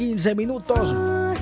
15 minutos.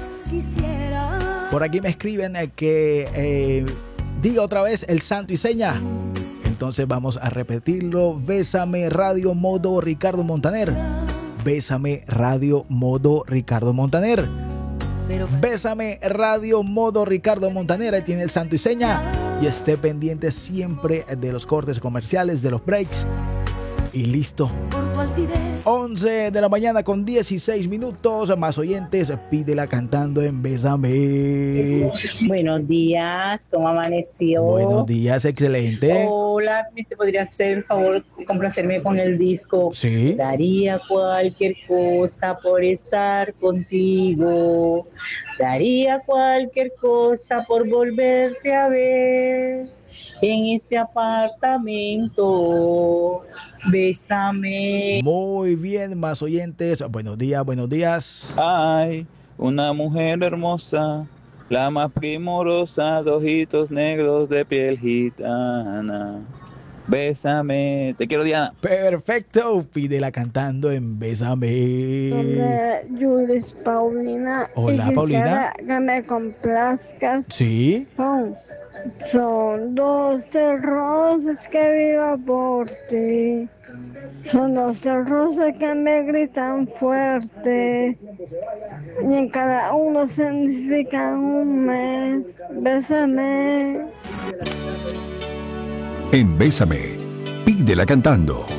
Por aquí me escriben que diga otra vez el santo y seña. Entonces vamos a repetirlo. Bésame Radio Modo Ricardo Montaner. Bésame Radio Modo Ricardo Montaner. Bésame Radio Modo Ricardo Montaner. Ahí tiene el santo y seña. Y esté pendiente siempre de los cortes comerciales, de los breaks. Y listo. 11 de la mañana con 16 minutos. Más oyentes, pídela cantando en Bésame. Buenos días, ¿cómo amaneció? Buenos días, excelente. Hola, ¿se podría hacer el favor de complacerme con el disco? Sí. Daría cualquier cosa por estar contigo. Daría cualquier cosa por volverte a ver en este apartamento. Bésame. Muy bien, más oyentes. Buenos días, buenos días. Ay, una mujer hermosa, la más primorosa, de ojitos negros de piel gitana. Bésame. Te quiero, Diana. Perfecto. Pídela cantando en Bésame. Hola, Jules, Paulina. Hola, y Paulina. Que me complazcas. Sí. Son 12 rosas que viva por ti. Son 12 rosas que me gritan fuerte. Y en cada uno significan un mes. Bésame. En Bésame, pídela cantando.